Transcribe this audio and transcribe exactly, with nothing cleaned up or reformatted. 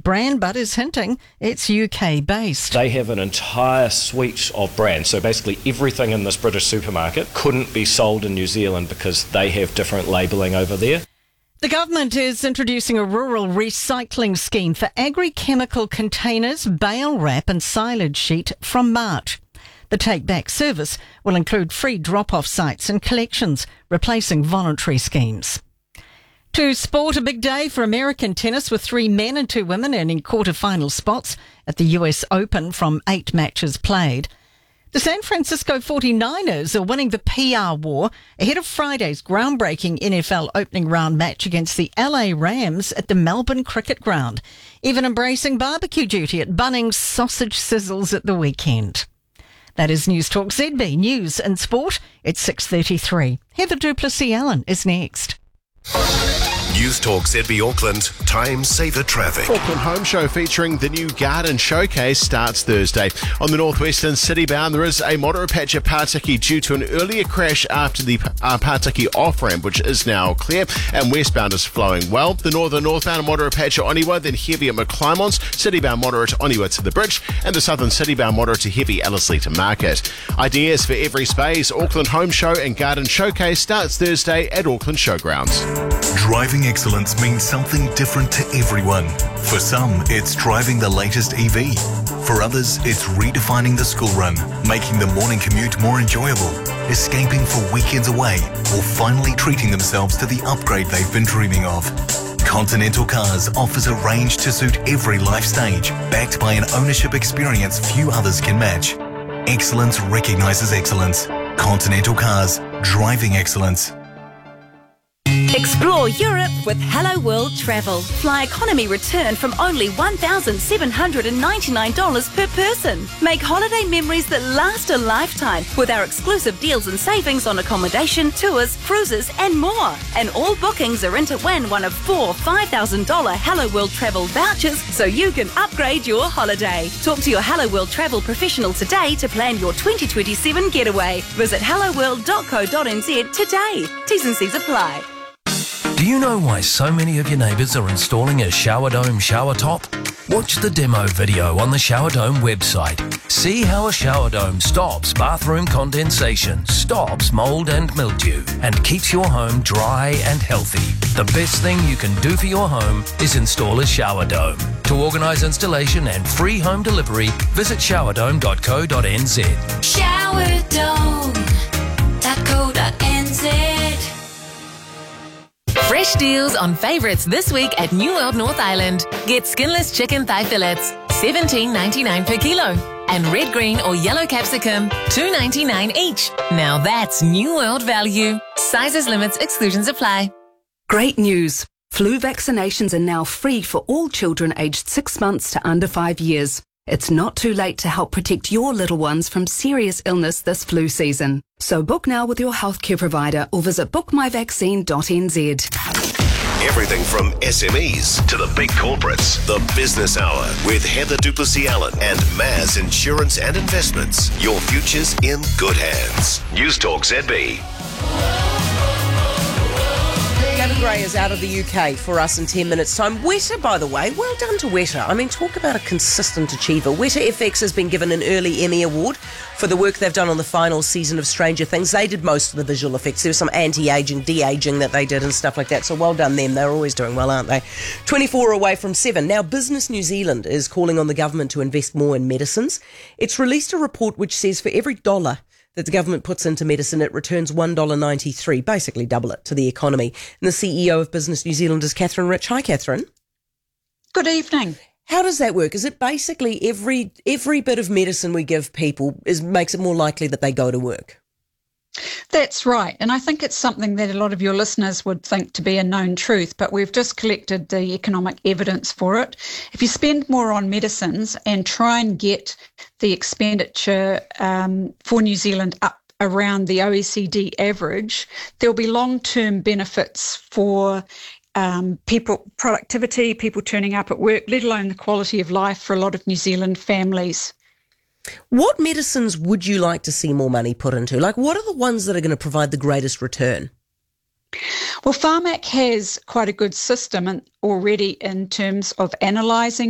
domestic brand, but is hinting it's U K-based. They have an entire suite of brands. So basically everything in this British supermarket couldn't be sold in New Zealand because they have different labelling over there. The government is introducing a rural recycling scheme for agri-chemical containers, bale wrap and silage sheet from March. The take-back service will include free drop-off sites and collections, replacing voluntary schemes. To sport, a big day for American tennis with three men and two women earning quarter-final spots at the U S Open from eight matches played. The San Francisco forty-niners are winning the P R war ahead of Friday's groundbreaking N F L opening round match against the L A Rams at the Melbourne Cricket Ground, even embracing barbecue duty at Bunnings Sausage Sizzles at the weekend. That is News Talk Z B News and Sport. It's six thirty-three. Heather Duplessis-Allen is next. News Talk Z B Auckland, time saver traffic. Auckland Home Show featuring the new Garden Showcase starts Thursday. On the northwestern citybound, there is a moderate patch at Pataki due to an earlier crash after the uh, Pataki off-ramp, which is now clear, and westbound is flowing well. The northern northbound, a moderate patch at Oniwa, then heavy at McClymonds, citybound moderate Oniwa to the bridge, and the southern citybound moderate to heavy Ellerslie to Market. Ideas for every space. Auckland Home Show and Garden Showcase starts Thursday at Auckland Showgrounds. Driving excellence means something different to everyone. For some, it's driving the latest E V. For others, it's redefining the school run, making the morning commute more enjoyable, escaping for weekends away, or finally treating themselves to the upgrade they've been dreaming of. Continental Cars offers a range to suit every life stage, backed by an ownership experience few others can match. Excellence recognises excellence. Continental Cars, driving excellence. Explore Europe with Hello World Travel. Fly economy return from only one thousand seven hundred ninety-nine dollars per person. Make holiday memories that last a lifetime with our exclusive deals and savings on accommodation, tours, cruises and more. And all bookings are in to win one of four five thousand dollars Hello World Travel vouchers so you can upgrade your holiday. Talk to your Hello World Travel professional today to plan your twenty twenty-seven getaway. Visit hello world dot co dot n z today. T's and C's apply. Do you know why so many of your neighbours are installing a Shower Dome shower top? Watch the demo video on the Shower Dome website. See how a shower dome stops bathroom condensation, stops mould and mildew, and keeps your home dry and healthy. The best thing you can do for your home is install a shower dome. To organise installation and free home delivery, visit shower dome dot co dot n z. shower dome dot co dot n z. Fresh deals on favourites this week at New World North Island. Get skinless chicken thigh fillets, seventeen ninety-nine per kilo. And red, green or yellow capsicum, two ninety-nine each. Now that's New World value. Sizes, limits, exclusions apply. Great news. Flu vaccinations are now free for all children aged six months to under five years. It's not too late to help protect your little ones from serious illness this flu season. So book now with your healthcare provider or visit book my vaccine dot n z. Everything from S M Es to the big corporates. The Business Hour with Heather Duplessis-Allen and Maz Insurance and Investments. Your future's in good hands. News Talk Z B. Gavin Gray is out of the U K for us in ten minutes' time. Weta, by the way, well done to Weta. I mean, talk about a consistent achiever. Weta F X has been given an early Emmy Award for the work they've done on the final season of Stranger Things. They did most of the visual effects. There was some anti-aging, de-aging that they did and stuff like that. So well done them. They're always doing well, aren't they? twenty-four away from seven. Now, Business New Zealand is calling on the government to invest more in medicines. It's released a report which says for every dollar that the government puts into medicine, it returns one dollar ninety-three, basically double it to the economy. And the C E O of Business New Zealand is Catherine Rich. Hi, Catherine. Good evening. How does that work? Is it basically every every bit of medicine we give people is makes it more likely that they go to work? That's right. And I think it's something that a lot of your listeners would think to be a known truth, but we've just collected the economic evidence for it. If you spend more on medicines and try and get the expenditure um, for New Zealand up around the O E C D average, there'll be long-term benefits for um, people, productivity, people turning up at work, let alone the quality of life for a lot of New Zealand families. What medicines would you like to see more money put into? Like, what are the ones that are going to provide the greatest return? Well, Pharmac has quite a good system already in terms of analysing